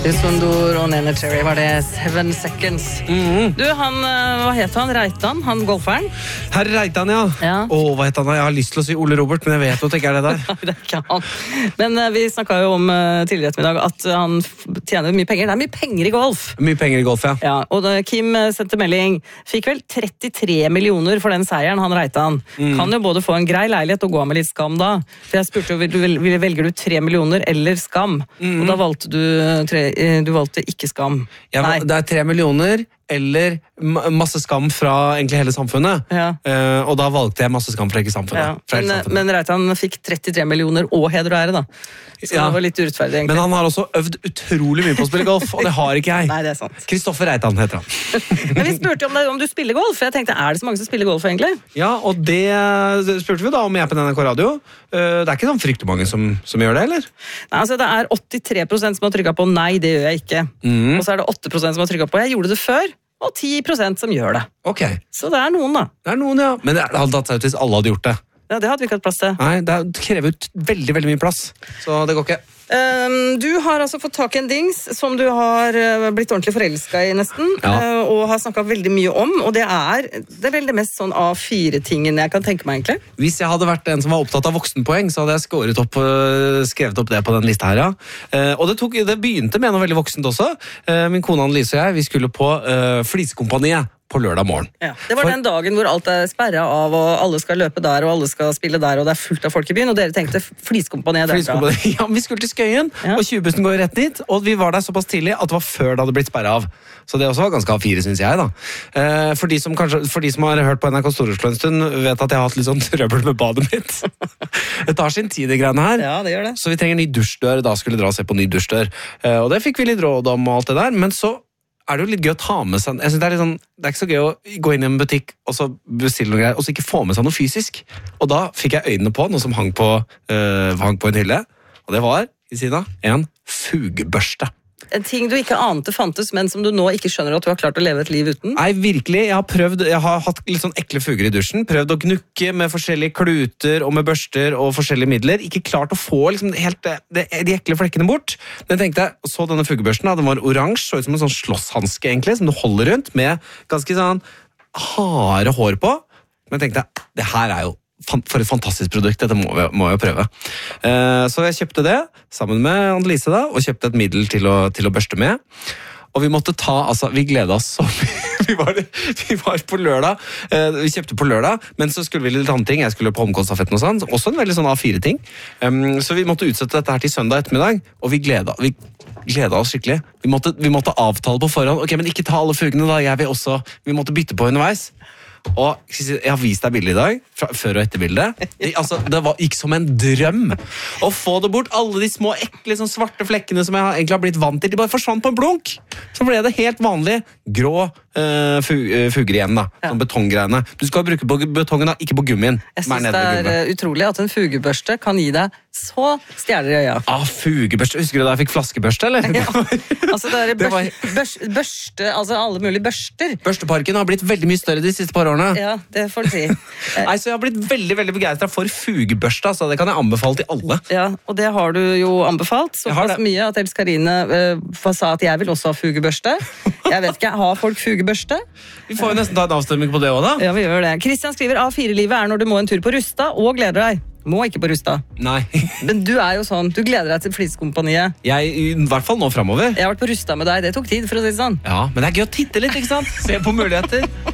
Sundor og Nene Cherry var det 7 Seconds. Du, hva het han? Reitan? Han golferen? Herr Reitan, ja. Hva het han? Jeg har lyst til å si Ole Robert, men jeg vet jo at det ikke er det der. Det er ikke han. Men vi snakket jo om tidligere ettermiddag at han tjener mye penger. Det er mye penger i golf. Mye penger i golf, ja. Ja, og Kim sendte melding. Fikk vel 33 millioner for den seieren, han Reitan. Kan jo både få en grei leilighet og gå med litt skam da. For jeg spurte jo, velger du 3 millioner eller skam? Og da valgte du valgte ikke skam. Ja, det er 3 millioner eller masse skam fra egentlig hele samfunnet. Ja. Og da valgte jeg masse skam fra ikke samfunnet. Ja. Men Reitan fikk 33 millioner og heder og ære da. Så det var litt urettferdig egentlig. Men han har også øvd utrolig mye på å spille golf, og det har ikke jeg. Nei, det er sant. Kristoffer Reitan heter han. Men vi spurte om du spiller golf, for jeg tenkte, er det så mange som spiller golf egentlig? Ja, og det spurte vi da om jeg på NRK Radio. Det er ikke sånn fryktelig mange som gjør det, eller? Nei, altså det er 83% som har trykket på nei, det gjør jeg ikke. Og så er det 8% som har trykket på jeg gjorde det før, og 10% som gjør det. Ok. Så det er noen da. Det er noen, ja. Men det hadde tatt seg ut hvis alle hadde gjort det. Ja, det hadde vi ikke hatt plass til. Nei, det krever ut veldig, veldig mye plass. Så det går ikke. Du har altså fått tak i en dings som du har blitt ordentlig forelsket i nesten, og har snakket veldig mye om, og det er vel det mest sånn A4-tingen jeg kan tenke meg egentlig. Hvis jeg hadde vært en som var opptatt av voksenpoeng, så hadde jeg skrevet opp det på den lista her, ja. Og det begynte med noe veldig voksent også. Min kone Annelise og jeg, vi skulle på Flisekompaniet på lørdag morgen. Ja, det var den dagen hvor alt er sperret av, og alle skal løpe der, og alle skal spille der, og det er fullt av folk i byen, og dere tenkte Flisekompaniet derfra. Ja, vi skulle til Skøyen, og 20-bussen går rett dit, og vi var der såpass tidlig at det var før det hadde blitt sperret av. Så det også var ganske A4, synes jeg da. For de som har hørt på NRK Stor-Oslo en stund, vet at jeg har hatt litt sånn trøbbel med badet mitt. Det tar sin tid, de greiene her. Ja, det gjør det. Så vi trenger ny dusjdør, da skulle dra og se på ny dusjdør. Og det fikk vi litt råd om og alt det der, men så er det jo litt gøy å ta med seg. Jeg synes det er ikke så gøy å gå inn i en butikk og så bestille noe greier, og så ikke få med seg noe fysisk. Og da fikk jeg øynene på noe som hang på en hylle, og det var, i siden av, en fugebørste. En ting du ikke ante fantes, men som du nå ikke skjønner at du har klart å leve et liv uten? Nei, virkelig. Jeg har hatt litt sånn ekle fuger i dusjen. Prøvd å gnukke med forskjellige kluter og med børster og forskjellige midler. Ikke klart å få liksom helt de ekle flekkene bort. Men jeg tenkte, så denne fugebørsten, den var oransje, så ut som en sånn slåsshanske egentlig, som du holder rundt med ganske sånn harde hår på. Men jeg tenkte, det her er jo for et fantastisk produkt, dette må jeg prøve. Så jeg kjøpte det sammen med Annelise da, og kjøpte et middel til å børste med. Og vi måtte vi gledet oss så mye. Vi var på lørdag, vi kjøpte på lørdag, men så skulle vi litt andre ting. Jeg skulle på Holmenkollstafetten og sånn, også en veldig sånn A4-ting. Så vi måtte utsette dette her til søndag ettermiddag, og vi gledet oss skikkelig. Vi måtte avtale på forhånd. Ok, men ikke ta alle fugene da, vi måtte bytte på underveis. Og jeg har vist deg bildet i dag, fra før- og etterbildet. Det gikk som en drøm å få det bort. Alle de små ekle sånn svarte flekkene som jeg egentlig har blitt vant til, de bare forsvant på en blunk. Så ble det helt vanlig grå fuger igjen da, sånn betonggreiene. Du skal bruke på betongen da, ikke på gummien. Jeg synes det er utrolig at en fugebørste kan gi deg så stjerner i øya. Fugebørste, husker du da jeg fikk flaskebørste, eller? Ja, det er børste, alle mulige børster. Børsteparken har blitt veldig mye større de siste par årene. Ja, det får du si. Nei, så jeg har blitt veldig, veldig begeistret for fugebørste, så det kan jeg anbefale til alle. Ja, og det har du jo anbefalt, såpass mye at Else Karine sa at jeg vil også ha fugebørste. Jeg vet ikke, har folk fugebørste? Vi får jo nesten ta en avstemning på det også da. Ja, vi gjør det. Kristian skriver, A4-livet er når du må en tur på Rusta og gleder deg. Må ikke på Rusta. Nei. Men du er jo sånn, du gleder deg til Flisekompaniet. I hvert fall nå fremover. Jeg har vært på Rusta med deg, det tok tid for å si det sånn. Ja, men det er gøy å titte litt, ikke sant? Se på muligheter.